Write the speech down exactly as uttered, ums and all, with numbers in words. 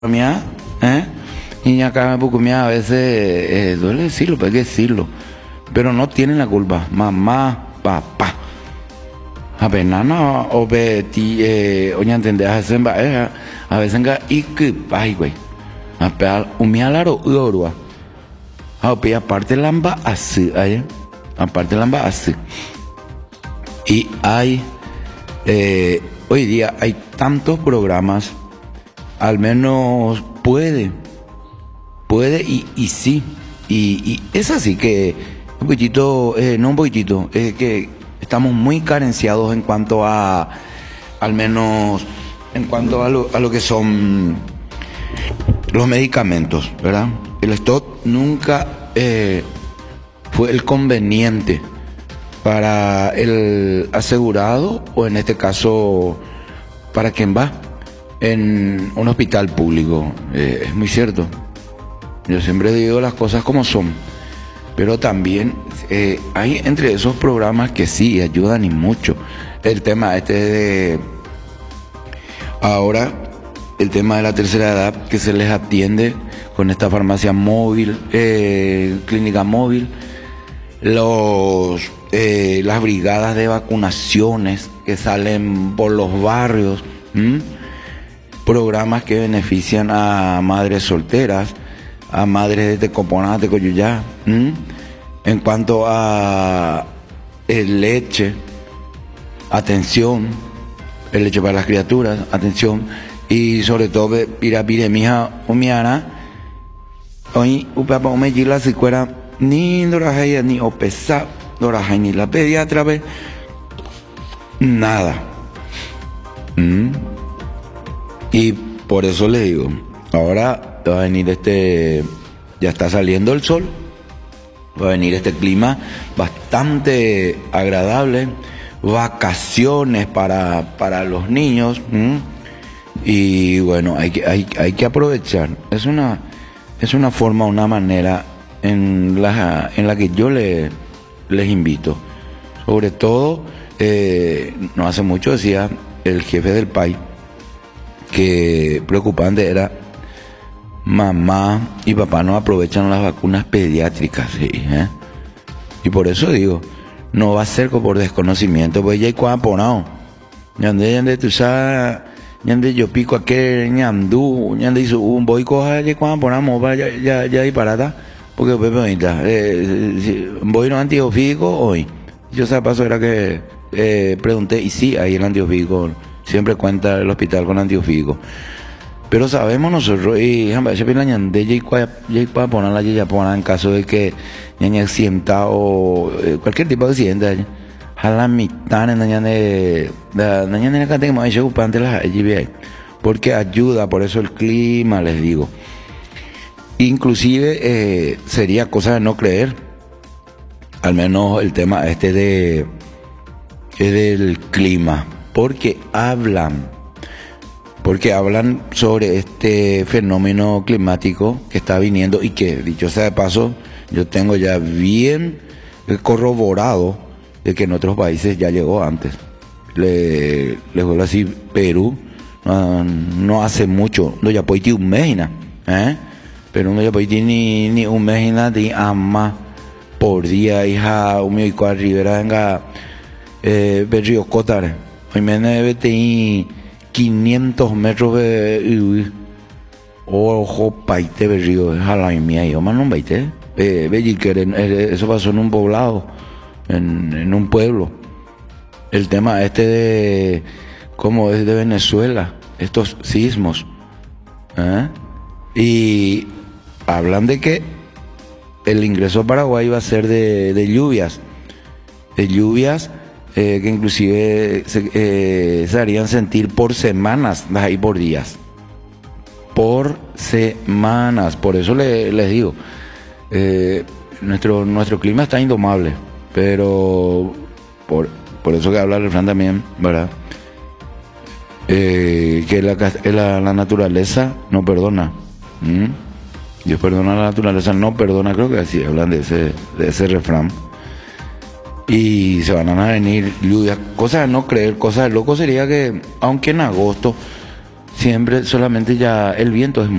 mía, ¿eh? Y acá poco mía a veces eh, duele decirlo, pero hay que decirlo. Pero no tienen la culpa. Mamá, papá. Apenas no, o ve ti, eh, oye, entendés, a veces a veces y que, ay, güey. A pegar, un mía laro, urua. A pe aparte lamba así, ¿eh? Aparte lamba así. Y hay, eh, hoy día hay tantos programas. Al menos puede, puede y, y sí, y, y es así que un poquitito, eh, no un poquitito, es que estamos muy carenciados en cuanto a, al menos en cuanto a lo, a lo que son los medicamentos, ¿verdad? El stock nunca eh, fue el conveniente para el asegurado o en este caso para quien va en un hospital público. Eh, es muy cierto. Yo siempre digo las cosas como son. Pero también eh, hay entre esos programas que sí ayudan y mucho. El tema este de ahora, el tema de la tercera edad, que se les atiende con esta farmacia móvil, eh, clínica móvil, los eh, las brigadas de vacunaciones que salen por los barrios. ¿Mm? Programas que benefician a madres solteras, a madres de Tecoponá, de Coyuyá, ¿m? En cuanto a el leche, atención, el leche para las criaturas, atención, y sobre todo pirapire mija umiana, hoy upapa umejila si fuera ni dorajaya ni opesa dorajaya ni la pediatra ve nada. ¿M? Y por eso le digo, ahora va a venir este, ya está saliendo el sol, va a venir este clima bastante agradable, vacaciones para, para los niños, ¿m? Y bueno, hay que, hay, hay que aprovechar. Es una, es una forma, una manera en la, en la que yo le, les invito. Sobre todo, eh, no hace mucho decía el jefe del país, que preocupante era mamá y papá no aprovechan las vacunas pediátricas, ¿sí? ¿Eh? Y por eso digo, no va a ser por desconocimiento, pues ya hay cuando ponado, ñande ñande tú sabes, ñande yo pico aquel ñandú, ñande hizo un boy coja ya cuando ponamos ya ya ya disparata, porque pues bonita, eh, voy no antiofídico hoy, yo sé paso era que eh, pregunté y sí ahí el antiofídico siempre cuenta el hospital con antiofídico. Pero sabemos nosotros, y se pide la ñande, y para poner la ya poner en caso de que ñaña accidenta o eh, cualquier tipo de accidente, a la mitad en la ñande, la ñande que tenemos ahí, ocupante las allí, porque ayuda, por eso el clima, les digo. Inclusive eh, sería cosa de no creer, al menos el tema este de, es del clima. Porque hablan, porque hablan sobre este fenómeno climático que está viniendo y que, dicho sea de paso, yo tengo ya bien corroborado de que en otros países ya llegó antes. Le, les vuelvo a decir, Perú no, no hace mucho, no ya puede un mes, ¿eh? Pero no ya puede ni, ni un mes de ama por día, hija, un y cuatro rivera, venga, eh, Berrío Cotar. Hoy me debe tener quinientos metros de ojo paite de río, es a la mía, yo más no baite, eso pasó en un poblado, en, en un pueblo. El tema este de cómo es de Venezuela, estos sismos, ¿eh? Y hablan de que el ingreso a Paraguay va a ser de, de lluvias, de lluvias. Eh, que inclusive se, eh, se harían sentir por semanas, ahí por días, por semanas. Por eso le, les digo, eh, nuestro nuestro clima está indomable, pero por, por eso que habla el refrán también, ¿verdad? Eh, que la, la, la naturaleza no perdona. ¿Mm? Dios perdona a la naturaleza, no perdona, creo que así hablan de ese, de ese refrán. Y se van a venir lluvias, cosas de no creer, cosas de loco sería que, aunque en agosto siempre, solamente ya el viento es muy